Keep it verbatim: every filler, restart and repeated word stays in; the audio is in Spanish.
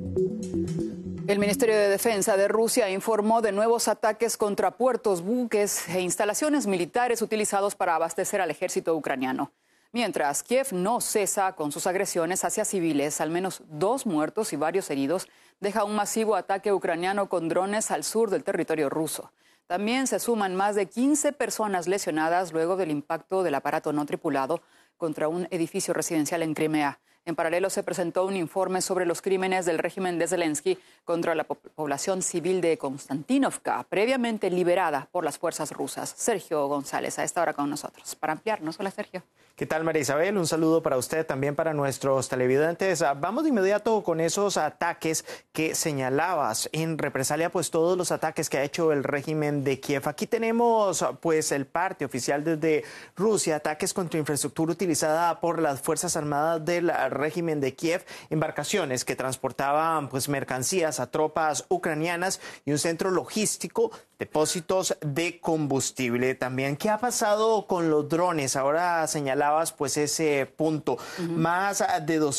El Ministerio de Defensa de Rusia informó de nuevos ataques contra puertos, buques e instalaciones militares utilizados para abastecer al ejército ucraniano. Mientras Kiev no cesa con sus agresiones hacia civiles, al menos dos muertos y varios heridos, deja un masivo ataque ucraniano con drones al sur del territorio ruso. También se suman más de quince personas lesionadas luego del impacto del aparato no tripulado contra un edificio residencial en Crimea. En paralelo, se presentó un informe sobre los crímenes del régimen de Zelensky contra la po- población civil de Konstantinovka, previamente liberada por las fuerzas rusas. Sergio González, a esta hora con nosotros, para ampliarnos. Hola, Sergio. ¿Qué tal, María Isabel? Un saludo para usted, también para nuestros televidentes. Vamos de inmediato con esos ataques que señalabas en represalia, pues todos los ataques que ha hecho el régimen de Kiev. Aquí tenemos pues el parte oficial desde Rusia, ataques contra infraestructura utilizada por las Fuerzas Armadas del régimen de Kiev, embarcaciones que transportaban pues mercancías a tropas ucranianas y un centro logístico, depósitos de combustible también. ¿Qué ha pasado con los drones? Ahora señalabas pues ese punto. Uh-huh. Más de